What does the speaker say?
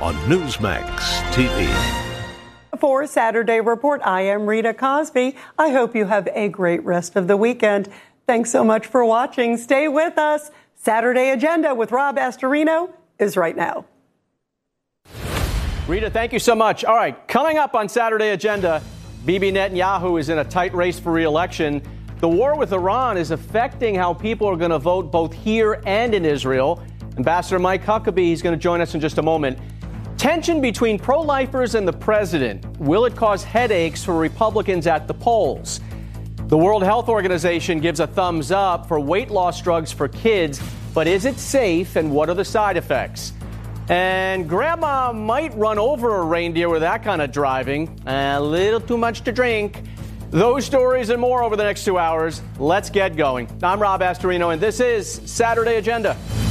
on Newsmax TV. For Saturday Report, I am Rita Cosby. I hope you have a great rest of the weekend. Thanks so much for watching. Stay with us. Saturday Agenda with Rob Astorino is right now. Rita, thank you so much. All right, coming up on Saturday Agenda, Bibi Netanyahu is in a tight race for re-election. The war with Iran is affecting how people are going to vote both here and in Israel. Ambassador Mike Huckabee is going to join us in just a moment. Tension between pro-lifers and the president. Will it cause headaches for Republicans at the polls? The World Health Organization gives a thumbs up for weight loss drugs for kids, but is it safe and what are the side effects? And grandma might run over a reindeer with that kind of driving. A little too much to drink. Those stories and more over the next 2 hours. Let's get going. I'm Rob Astorino, and this is Saturday Agenda.